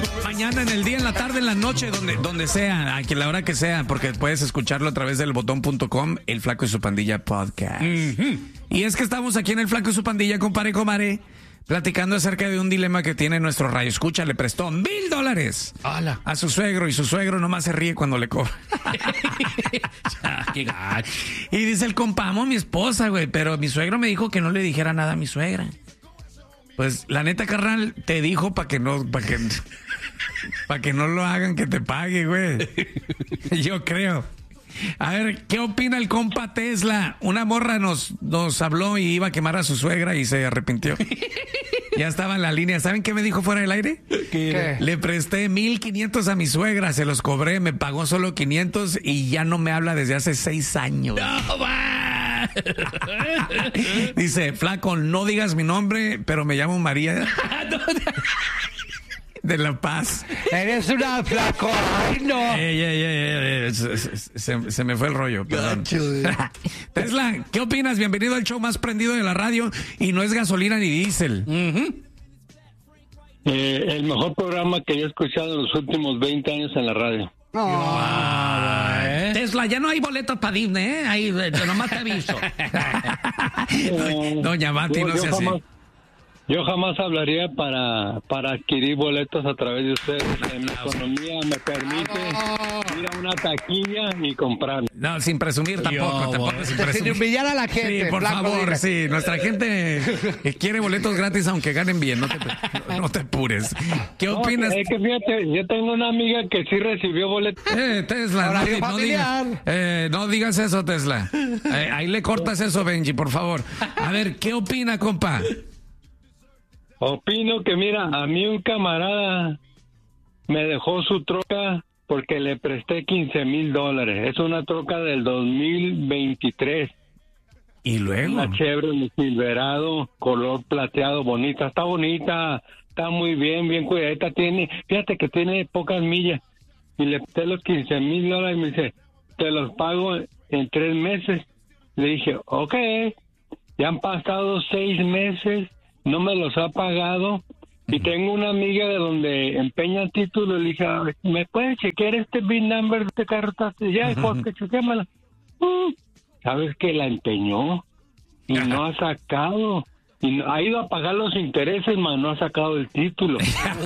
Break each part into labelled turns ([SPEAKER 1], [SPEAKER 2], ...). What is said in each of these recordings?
[SPEAKER 1] Mañana, en el día, en la tarde, en la noche, donde sea, a la hora que sea, porque puedes escucharlo a través del botón.com, El Flaco y su Pandilla Podcast. Y es que estamos aquí en El Flaco y su Pandilla, compadre, comadre, platicando acerca de un dilema que tiene nuestro radio escucha. Le prestó $1,000 a su suegro, y su suegro nomás se ríe cuando le cobra.
[SPEAKER 2] Qué gacho.
[SPEAKER 1] Y dice el compa, amo a mi esposa, güey, pero mi suegro me dijo que no le dijera nada a mi suegra. Pues la neta, carnal, te dijo para que no lo hagan, que te pague, güey. Yo creo. A ver, ¿qué opina el compa Tesla? Una morra nos habló y iba a quemar a su suegra y se arrepintió. Ya estaba en la línea. ¿Saben qué me dijo fuera del aire?
[SPEAKER 2] ¿Qué?
[SPEAKER 1] Le presté 1,500 a mi suegra, se los cobré, me pagó solo 500 y ya no me habla desde hace 6 años.
[SPEAKER 2] ¡No, va!
[SPEAKER 1] Dice, flaco, no digas mi nombre, pero me llamo María de La Paz.
[SPEAKER 2] Eres una flaco. Ay, no.
[SPEAKER 1] Se me fue el rollo, perdón. Tesla, ¿qué opinas? Bienvenido al show más prendido de la radio y no es gasolina ni diésel.
[SPEAKER 3] El mejor programa que yo he escuchado en los últimos 20 años en la radio.
[SPEAKER 1] Tesla, ya no hay boletos para Disney, ¿eh? Ahí, nomás te aviso. Doña Mati, no se hace.
[SPEAKER 3] Yo jamás hablaría para adquirir boletos a través de ustedes. En la economía me permite ir a una taquilla y comprar.
[SPEAKER 1] No, sin presumir tampoco sin presumir.
[SPEAKER 2] Sin humillar a la gente.
[SPEAKER 1] Sí, por favor, sí. Nuestra gente quiere boletos gratis aunque ganen bien. No te apures. ¿Qué opinas?
[SPEAKER 3] Es que fíjate, yo tengo una amiga que sí recibió boletos.
[SPEAKER 1] Tesla, no digas eso, Tesla. Ahí le cortas eso, Benji, por favor. A ver, ¿qué opina, compa?
[SPEAKER 3] Opino que, mira, a mí un camarada me dejó su troca porque le presté $15,000. Es una troca del 2023.
[SPEAKER 1] ¿Y luego?
[SPEAKER 3] Una Chevrolet Silverado, color plateado, bonita. Está bonita, está muy bien cuidadita. Fíjate que tiene pocas millas. Y le presté los $15,000 y me dice, te los pago en 3 meses. Le dije, ok. Ya han pasado 6 meses. No me los ha pagado y tengo una amiga de donde empeña título. Le dije, ¿me puedes chequear este VIN number de este carro? Ya, porque chequémala. ¿Sabes que la empeñó? Y no ha sacado. Y ha ido a pagar los intereses, mas no ha sacado el título.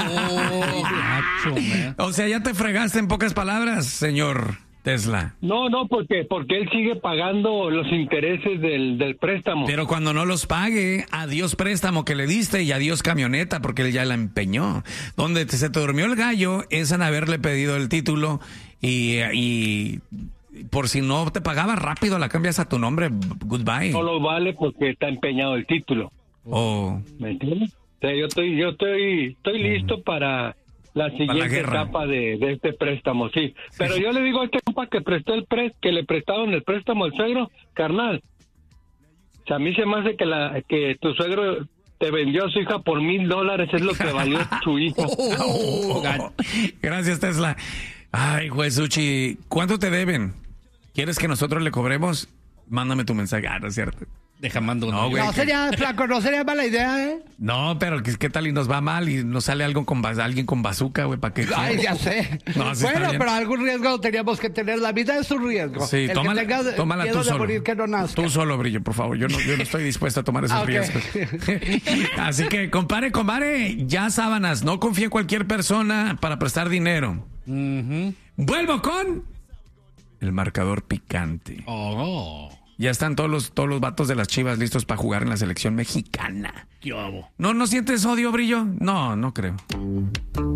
[SPEAKER 1] O sea, ya te fregaste en pocas palabras, señor Tesla.
[SPEAKER 3] No, porque él sigue pagando los intereses del préstamo.
[SPEAKER 1] Pero cuando no los pague, adiós préstamo que le diste y adiós camioneta, porque él ya la empeñó. Donde se te durmió el gallo es en haberle pedido el título y por si no te pagaba rápido la cambias a tu nombre. Goodbye.
[SPEAKER 3] No lo vale porque está empeñado el título. ¿Me entiendes? O sea, yo estoy listo para la siguiente etapa de este préstamo, sí. Pero yo le digo a este compa que que le prestaron el préstamo al suegro, carnal. O sea, a mí se me hace que tu suegro te vendió a su hija por $1,000, es lo que valió su hija.
[SPEAKER 1] Gracias, Tesla. Ay, Juesuchi, ¿cuánto te deben? ¿Quieres que nosotros le cobremos? Mándame tu mensaje. No es cierto.
[SPEAKER 2] Deja mando.
[SPEAKER 1] No, güey.
[SPEAKER 2] No sería, flaco, no sería mala idea, ¿eh?
[SPEAKER 1] No, pero ¿qué tal y nos va mal y nos sale alguien con bazooka, güey? ¿Para qué?
[SPEAKER 2] Ay, ya sé.
[SPEAKER 1] No, sí,
[SPEAKER 2] bueno, pero algún riesgo teníamos que tener. La vida es un riesgo.
[SPEAKER 1] Sí, tómala tú solo.
[SPEAKER 2] Morir, que no nazca.
[SPEAKER 1] Tú solo, Brillo, por favor. Yo no estoy dispuesto a tomar esos riesgos. Así que, compadre, ya sábanas. No confíe en cualquier persona para prestar dinero. Vuelvo con el marcador picante. Ya están todos los vatos de las Chivas listos para jugar en la selección mexicana.
[SPEAKER 2] ¿Qué hago?
[SPEAKER 1] ¿No sientes odio, Brillo? No creo.